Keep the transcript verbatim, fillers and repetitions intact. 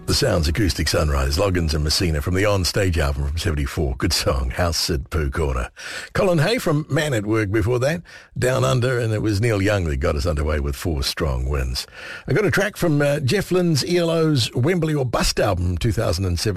The Sounds, Acoustic Sunrise, Loggins and Messina from the On-Stage album from seventy-four. Good song, House Sid Pooh Corner. Colin Hay from Man at Work before that, Down Under, and it was Neil Young that got us underway with Four Strong Winds. I got a track from uh, Jeff Lynne's E L O's Wembley or Bust album two thousand seven.